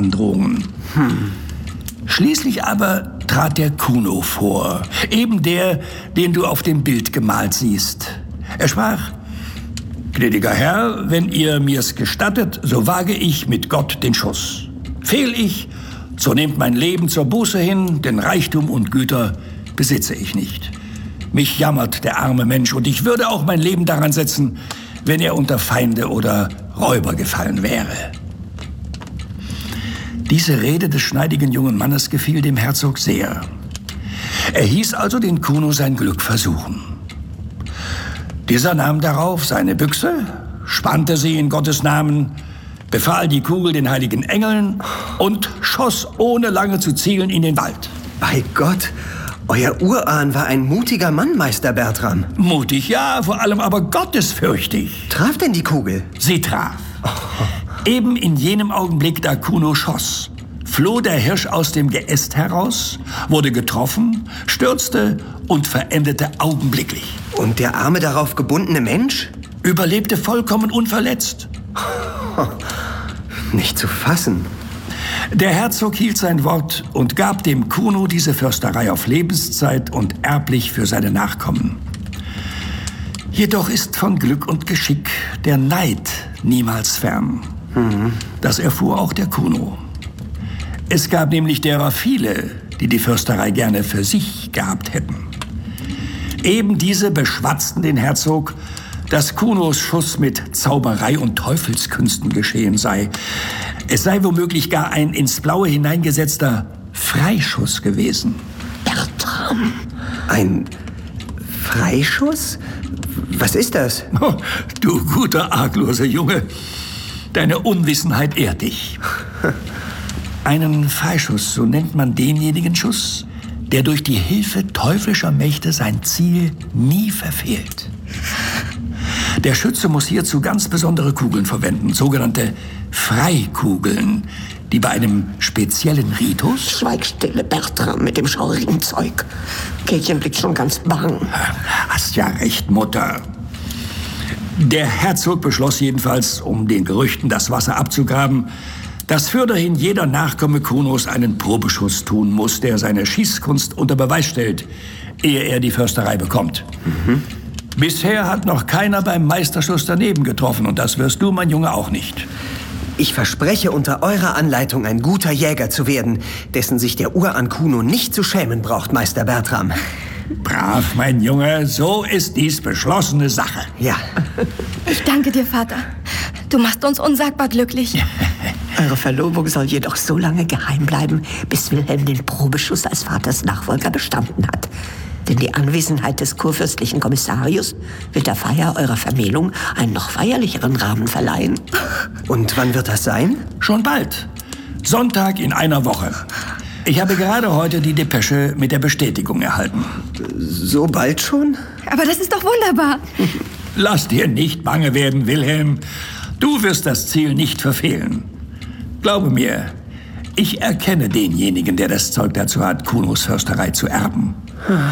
Androhungen. Schließlich aber trat der Kuno vor, eben der, den du auf dem Bild gemalt siehst. Er sprach: »Gnädiger Herr, wenn ihr mir's gestattet, so wage ich mit Gott den Schuss. Fehl ich, so nehmt mein Leben zur Buße hin, denn Reichtum und Güter besitze ich nicht. Mich jammert der arme Mensch, und ich würde auch mein Leben daran setzen, wenn er unter Feinde oder Räuber gefallen wäre.« Diese Rede des schneidigen jungen Mannes gefiel dem Herzog sehr. Er hieß also den Kuno sein Glück versuchen. Dieser nahm darauf seine Büchse, spannte sie in Gottes Namen, befahl die Kugel den heiligen Engeln und schoss ohne lange zu zielen in den Wald. Bei Gott, euer Urahn war ein mutiger Mann, Meister Bertram. Mutig, ja, vor allem aber gottesfürchtig. Traf denn die Kugel? Sie traf. Eben in jenem Augenblick, da Kuno schoss, floh der Hirsch aus dem Geäst heraus, wurde getroffen, stürzte und verendete augenblicklich. Und der arme darauf gebundene Mensch? Überlebte vollkommen unverletzt. Nicht zu fassen. Der Herzog hielt sein Wort und gab dem Kuno diese Försterei auf Lebenszeit und erblich für seine Nachkommen. Jedoch ist von Glück und Geschick der Neid niemals fern. Das erfuhr auch der Kuno. Es gab nämlich derer viele, die die Försterei gerne für sich gehabt hätten. Eben diese beschwatzten den Herzog, dass Kunos Schuss mit Zauberei und Teufelskünsten geschehen sei. Es sei womöglich gar ein ins Blaue hineingesetzter Freischuss gewesen. Bertram! Ein Freischuss? Was ist das? Oh, du guter, argloser Junge, deine Unwissenheit ehrt dich. Einen Freischuss, so nennt man denjenigen Schuss, der durch die Hilfe teuflischer Mächte sein Ziel nie verfehlt. Der Schütze muss hierzu ganz besondere Kugeln verwenden, sogenannte Freikugeln, die bei einem speziellen Ritus... Schweig stille, Bertram, mit dem schaurigen Zeug. Käthchen blickt schon ganz bang. Hast ja recht, Mutter. Der Herzog beschloss jedenfalls, um den Gerüchten das Wasser abzugraben, dass fürderhin jeder Nachkomme Kunos einen Probeschuss tun muss, der seine Schießkunst unter Beweis stellt, ehe er die Försterei bekommt. Bisher hat noch keiner beim Meisterschuss daneben getroffen, und das wirst du, mein Junge, auch nicht. Ich verspreche, unter eurer Anleitung ein guter Jäger zu werden, dessen sich der Urahn Kuno nicht zu schämen braucht, Meister Bertram. Brav, mein Junge, so ist dies beschlossene Sache. Ja. Ich danke dir, Vater. Du machst uns unsagbar glücklich. Eure Verlobung soll jedoch so lange geheim bleiben, bis Wilhelm den Probeschuss als Vaters Nachfolger bestanden hat. Denn die Anwesenheit des kurfürstlichen Kommissarius wird der Feier eurer Vermählung einen noch feierlicheren Rahmen verleihen. Und wann wird das sein? Schon bald. Sonntag in einer Woche. Ich habe gerade heute die Depesche mit der Bestätigung erhalten. So bald schon? Aber das ist doch wunderbar. Lass dir nicht bange werden, Wilhelm. Du wirst das Ziel nicht verfehlen. Glaube mir, ich erkenne denjenigen, der das Zeug dazu hat, Kunos Försterei zu erben.